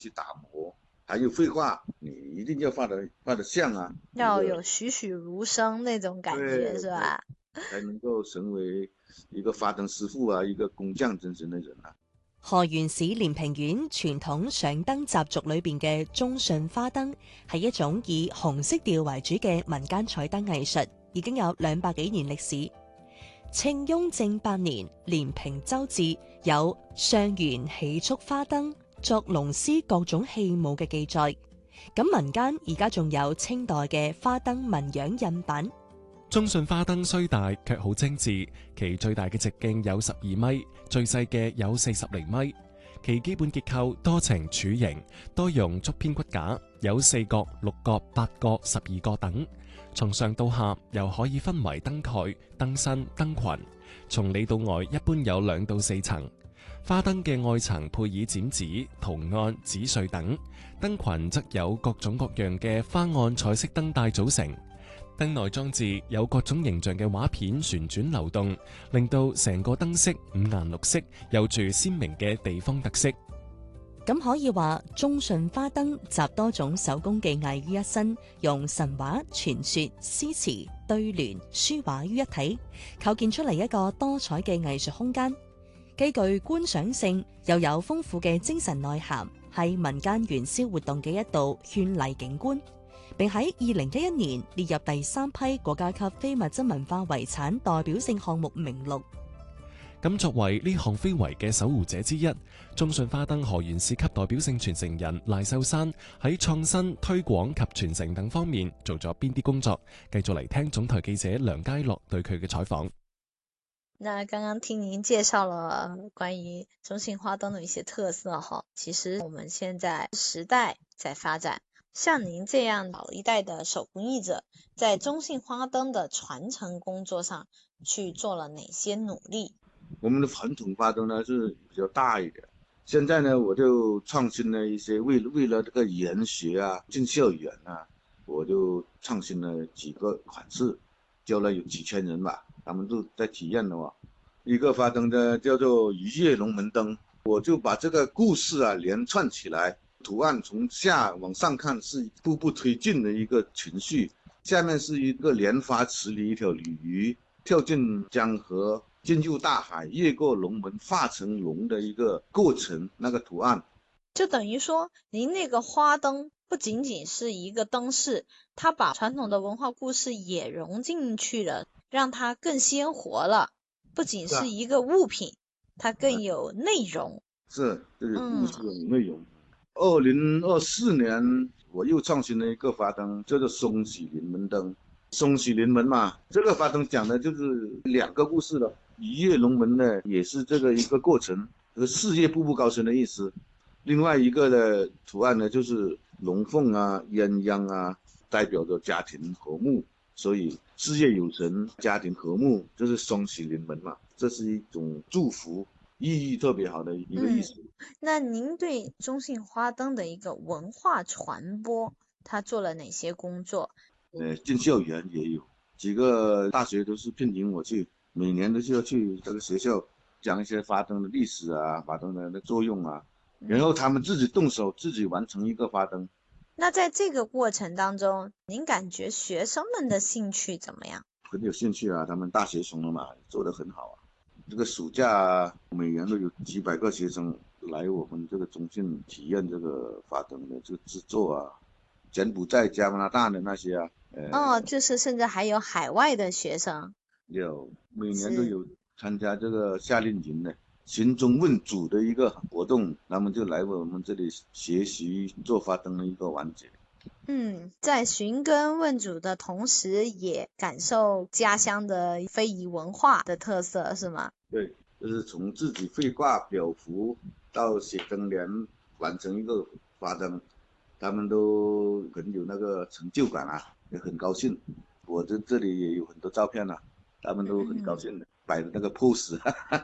去打磨，还有绘画，你一定要画的像啊，一个要有栩栩如生那种感觉对对， 是吧？ 才能够成為一個花燈師傅啊，一個工匠精神嘅人啊。 河源市連平縣傳統上燈習俗裏邊嘅中順花燈係一種以紅色調為主嘅民間彩燈藝術，已經有200幾年歷史。清雍正8年，連平州志有上元喜燭花燈作龍獅各種戲舞嘅記載。咁民間而家仲有清代嘅花燈紋樣印版。 中信花燈雖大卻好精緻，其最大嘅直徑有12米，最細嘅有40厘米。其基本結構多呈柱形，多用竹編骨架，有4角、6角、8角、12角等。從上到下又可以分為燈蓋、燈身、燈裙。從裏到外一般有2到4層。花燈嘅外層配以剪紙、圖案、紙碎等，燈裙則有各種各樣嘅花案彩色燈帶組成。燈內裝置有各種形象嘅畫片旋轉流動，令到成個燈飾五顏六色，有住鮮明嘅地方特色。 咁可以話中順花燈集多種手工技藝於一身，用神話、傳說、詩詞、對聯、書畫於一體，構建出嚟一個多彩嘅藝術空間，既具觀賞性，又有豐富嘅精神內涵，係民間元宵活動嘅一道絢麗景觀，並喺2011年列入第3批國家級非物質文化遺產代表性項目名錄。 咁作為呢項非遺嘅守護者之一，中信花燈河源市級代表性傳承人賴秀山喺創新、推廣及傳承等方面做咗邊啲工作？繼續嚟聽總台記者梁佳樂對佢嘅採訪。 那剛剛聽您介紹了關於中信花燈的一些特色哈，其實我們現在時代在發展，像您這樣老一代的手工藝者，在中信花燈的傳承工作上去做了哪些努力？ 我們的傳統花燈呢是比較大一點，現在呢我就創新了一些，為了這個研學啊，進校園啊，我就創新了幾個款式，教了有幾千人吧，他們都在體驗的嘛。一個花燈呢叫做一夜龍門燈，我就把這個故事啊連串起來，圖案從下往上看是步步推進的一個情緒，下面是一個蓮花池裏一條鯉魚跳進江河，進入大海，越過龍門，化成龍的一個過程，那個圖案。 就等於說，您那個花燈不僅僅是一個燈飾，它把傳統的文化故事也融進去了，讓它更鮮活了。不僅是一個物品，它更有內容。 是，這個故事有內容。2024年，我又創新了一個花燈，叫做雙喜臨門燈。雙喜臨門嘛，這個花燈講的就是2個故事了。一夜龍門呢，也是這個一個過程，這個事業步步高升的意思。另外一個的圖案呢，就是龍鳳啊、鴛鴦啊，代表着家庭和睦，所以事業有成，家庭和睦，就是雙喜臨門嘛。這是一種祝福，意義特別好的一個意思。 那您對中信花燈的一個文化傳播，他做了哪些工作？ 進校園也有幾個大學都是聘請我去，每年都需要去這個學校講一些花燈的歷史啊，花燈的作用啊，然後他們自己動手，自己完成一個花燈。 那在這個過程當中，您感覺學生們的興趣怎麼樣？ 很有興趣啊，他們大學生了嘛，做得很好啊。這個暑假啊，每年都有幾百個學生來我們這個中信體驗這個花燈的這個製作啊，柬埔寨、加拿大的那些啊。 就是甚至還有海外的學生。 有，每年都有參加這個夏令營的尋宗問祖的一個活動，他們就來我們這裏學習做花燈的一個環節。 在尋根問祖的同時，也感受家鄉的非遺文化的特色，是嗎？ 對，就是從自己繪畫裱符到寫燈聯，完成一個花燈，他們都很有那個成就感啊，也很高興。我在這裏也有很多照片啊，他們都很高興的，擺的那個 pose。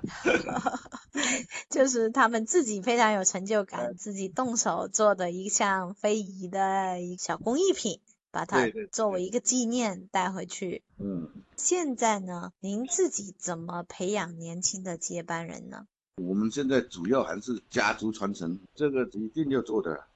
就是他們自己非常有成就感，自己動手做的一項非遺的一小工藝品，把它作為一個紀念帶回去。現在呢，您自己怎麼培養年輕的接班人呢？ 我们现在主要还是家族传承，这个一定要做的。